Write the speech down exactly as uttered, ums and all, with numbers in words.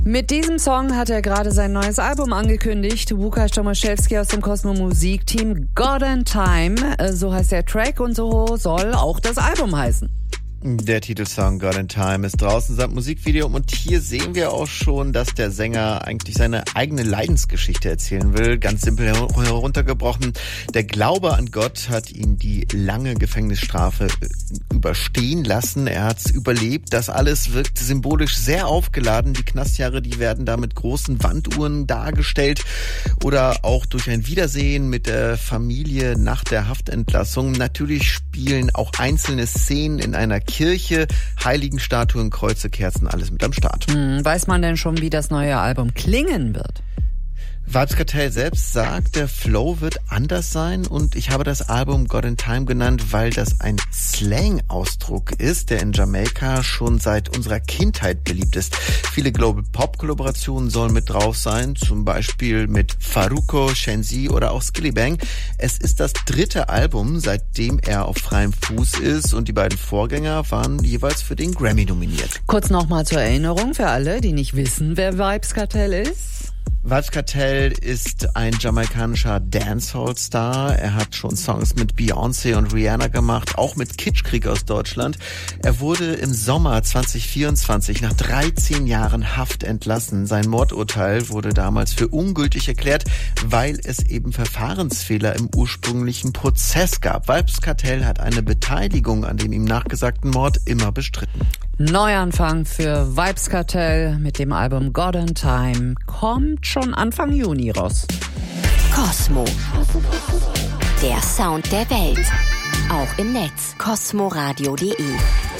Mit diesem Song hat er gerade sein neues Album angekündigt. Łukasz Tomaszewski aus dem Cosmo Musikteam. God and Time, so heißt der Track und so soll auch das Album heißen. Der Titelsong God and Time ist draußen samt Musikvideo und hier sehen wir auch schon, dass der Sänger eigentlich seine eigene Leidensgeschichte erzählen will. Ganz simpel heruntergebrochen. Der Glaube an Gott hat ihn die lange Gefängnisstrafe überstehen lassen. Er hat's überlebt. Das alles wirkt symbolisch sehr aufgeladen. Die Knastjahre, die werden da mit großen Wanduhren dargestellt oder auch durch ein Wiedersehen mit der Familie nach der Haftentlassung. Natürlich spielen auch einzelne Szenen in einer Kirche, Heiligenstatuen, Kreuze, Kerzen, alles mit am Start. Hm, weiß man denn schon, wie das neue Album klingen wird? Vybz Kartel selbst sagt, der Flow wird anders sein und ich habe das Album God and Time genannt, weil das ein Slang-Ausdruck ist, der in Jamaika schon seit unserer Kindheit beliebt ist. Viele Global-Pop-Kollaborationen sollen mit drauf sein, zum Beispiel mit Farruko, Shenzi oder auch Skillibeng. Es ist das dritte Album, seitdem er auf freiem Fuß ist und die beiden Vorgänger waren jeweils für den Grammy nominiert. Kurz nochmal zur Erinnerung für alle, die nicht wissen, wer Vybz Kartel ist. Vybz Kartel ist ein jamaikanischer Dancehall-Star. Er hat schon Songs mit Beyoncé und Rihanna gemacht, auch mit Kitschkrieg aus Deutschland. Er wurde im Sommer zwanzig vierundzwanzig nach dreizehn Jahren Haft entlassen. Sein Mordurteil wurde damals für ungültig erklärt, weil es eben Verfahrensfehler im ursprünglichen Prozess gab. Vybz Kartel hat eine Beteiligung an dem ihm nachgesagten Mord immer bestritten. Neuanfang für Vybz Kartel mit dem Album God and Time kommt schon Anfang Juni raus. Cosmo. Der Sound der Welt. Auch im Netz. cosmoradio punkt de